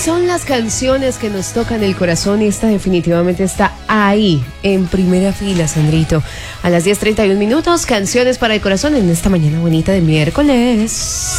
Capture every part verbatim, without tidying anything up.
Son las canciones que nos tocan el corazón y esta definitivamente está ahí, en primera fila, Sandrito. A las diez treinta y un minutos, canciones para el corazón en esta mañana bonita de miércoles.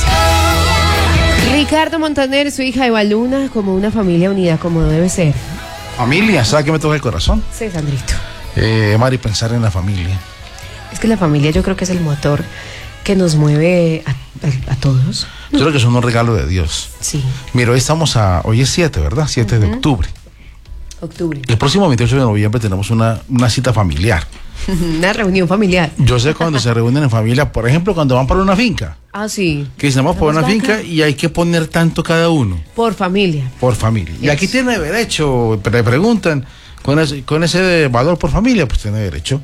Ricardo Montaner, su hija Eva Luna, como una familia unida, como debe ser. Familia, ¿sabe qué me toca el corazón? Sí, Sandrito. Eh, Mari, pensar en la familia. Es que la familia yo creo que es el motor que nos mueve a, a, a todos. Yo creo que son un regalo de Dios. Sí. Mira, hoy estamos a, hoy es siete, ¿verdad? siete uh-huh. de octubre. Octubre. El próximo veintiocho de noviembre tenemos una, una cita familiar. Una reunión familiar. Yo sé cuando se reúnen en familia, por ejemplo, cuando van para una finca. Ah, sí. Que dicen, vamos para una finca y hay que poner tanto cada uno. Por familia. Por familia. Yes. Y aquí tiene derecho, le preguntan, con ese, con ese valor por familia, pues tiene derecho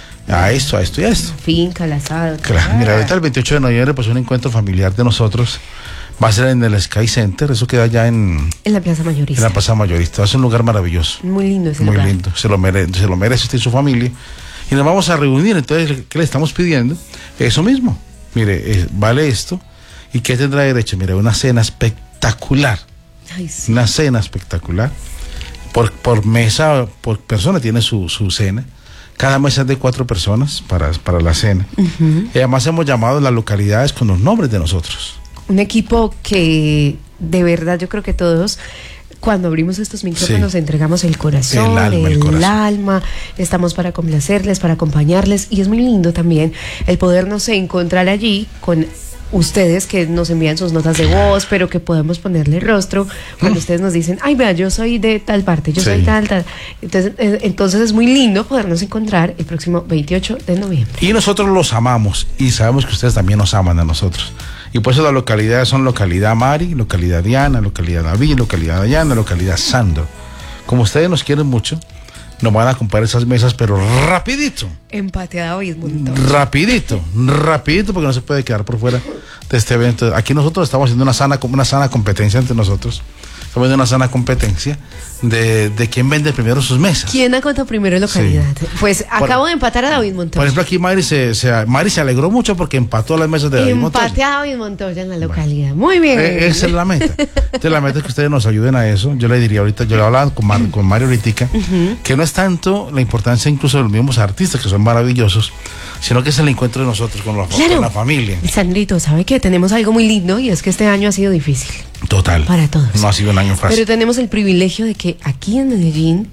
a esto, a esto y a esto. Finca, la asado. Claro, mira, ahorita el veintiocho de noviembre, pues un encuentro familiar de nosotros. Va a ser en el Sky Center, eso queda allá en... En la Plaza Mayorista. En la Plaza Mayorista, va a ser un lugar maravilloso. Muy lindo ese Muy lugar. lindo, se lo merece, se lo merece usted y su familia. Y nos vamos a reunir, entonces, ¿qué le estamos pidiendo? Eso mismo, mire, eh, vale esto, ¿y qué tendrá derecho? Mire, una cena espectacular. Ay, sí. Una cena espectacular. Por, por mesa, por persona tiene su, su cena. Cada mesa es de cuatro personas para, para la cena. Uh-huh. Y además hemos llamado las localidades con los nombres de nosotros. Un equipo que de verdad yo creo que todos cuando abrimos estos micrófonos sí. entregamos el corazón, el alma, el, el corazón. alma, estamos para complacerles, para acompañarles y es muy lindo también el podernos encontrar allí con ustedes que nos envían sus notas de voz, pero que podemos ponerle rostro cuando mm. ustedes nos dicen, ay, vea, yo soy de tal parte, yo sí. soy tal, tal. Entonces, eh, entonces es muy lindo podernos encontrar el próximo veintiocho de noviembre. Y nosotros los amamos y sabemos que ustedes también nos aman a nosotros. Y por eso las localidades son localidad Mari, localidad Diana, localidad David, localidad Dayana, localidad Sandro. Como ustedes nos quieren mucho, nos van a comprar esas mesas, pero rapidito. Empateado y montón. Rapidito, rapidito, porque no se puede quedar por fuera de este evento. Aquí nosotros estamos haciendo una sana, una sana competencia entre nosotros. Estamos haciendo una sana competencia de, de quién vende primero sus mesas. ¿Quién agota primero localidad? Sí. Pues acabo por, de empatar a David Montoya. Por ejemplo, aquí Mari se, se, Mari se alegró mucho porque empató las mesas de David Montoya. Empate a David Montoya en la localidad. Bueno, muy bien. Eh, esa es la meta. Entonces la meta es que ustedes nos ayuden a eso. Yo le diría ahorita, yo le hablaba con, Mar, con Mario ahorita, uh-huh. que no es tanto la importancia incluso de los mismos artistas, que son maravillosos, sino que es el encuentro de nosotros con la, claro. con la familia. Sandrito, ¿sabe qué? Tenemos algo muy lindo y es que este año ha sido difícil. Total. Para todos. No ha sido un año fácil. Pero tenemos el privilegio de que aquí en Medellín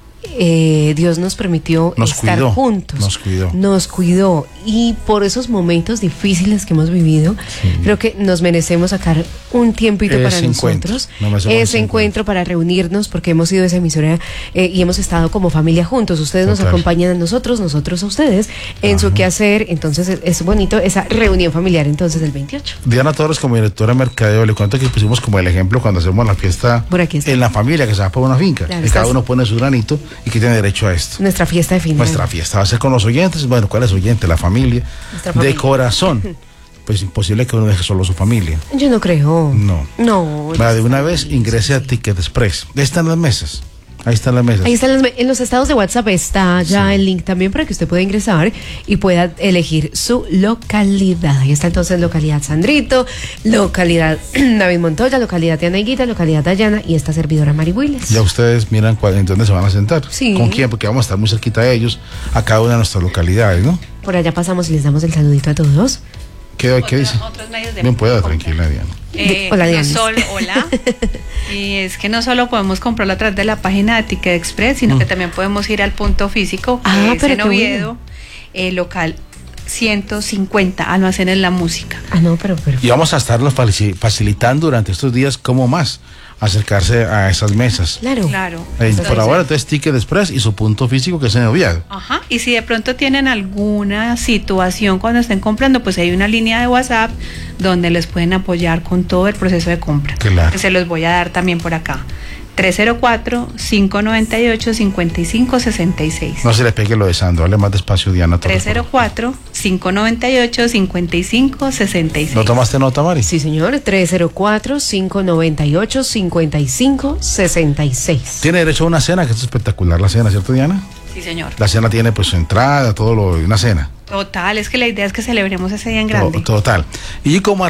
eh, Dios nos permitió nos estar cuidó, juntos. Nos cuidó. Nos cuidó. Y por esos momentos difíciles que hemos vivido, sí. creo que nos merecemos sacar un tiempito ese para nosotros. No ese encuentro. encuentro para reunirnos, porque hemos sido esa emisora eh, y hemos estado como familia juntos. Ustedes Total. Nos acompañan a nosotros, nosotros a ustedes en Ajá. su quehacer. Entonces es, es bonito esa reunión familiar entonces del veintiocho. Diana Torres, como directora de mercadeo, le cuento que pusimos como el ejemplo cuando hacemos la fiesta en la familia, que se va por una finca. Claro, y cada uno pone su granito y que tiene derecho a esto. Nuestra fiesta de final. Nuestra fiesta va a ser con los oyentes. Bueno, ¿cuál es oyente? La familia. familia. De corazón. Pues imposible que uno deje solo a su familia. Yo no creo. No. No. Va, de una vez ingrese a Ticket Express. Ahí están las mesas. Ahí están las mesas. Ahí están las me- en los estados de WhatsApp está ya sí. el link también para que usted pueda ingresar y pueda elegir su localidad. Ahí está entonces localidad Sandrito, localidad David Montoya, localidad Diana Higuita, localidad Dayana y esta servidora Mari Willes. Ya ustedes miran cuál, en dónde se van a sentar. Sí. ¿Con quién? Porque vamos a estar muy cerquita de ellos, a cada una de nuestras localidades, ¿no? Por allá pasamos y les damos el saludito a todos. ¿Qué, Otra, ¿qué dice? Otros medios de Bien pueda, tranquila, Diana. Eh, hola, Diana. No solo, hola. Y es que no solo podemos comprarlo a través de la página de Ticket Express, sino mm. que también podemos ir al punto físico, que ah, es pero en Oviedo, bueno. eh, local ciento cincuenta, Almacenes La Música. Ah, no, pero, pero. Y vamos a estarlos facilitando durante estos días cómo más acercarse a esas mesas. Claro. Claro. Eh, entonces, por ahora, entonces, Ticket Express y su punto físico que es en Oviedo. Ajá. Y si de pronto tienen alguna situación cuando estén comprando, pues hay una línea de WhatsApp donde les pueden apoyar con todo el proceso de compra. Claro. Que se los voy a dar también por acá. tres cero cuatro, cinco nueve ocho, cinco cinco seis seis. No se le pegue lo de Sandro, hable más despacio, Diana. tres cero cuatro, cinco nueve ocho, cinco cinco seis seis. ¿No tomaste nota, Mari? Sí, señor, tres cero cuatro, cinco nueve ocho, cinco cinco seis seis. Tiene derecho a una cena, que es espectacular la cena, ¿cierto, Diana? Sí, señor. La cena tiene pues su entrada, todo lo, una cena. Total, es que la idea es que celebremos ese día en grande. Total. Y como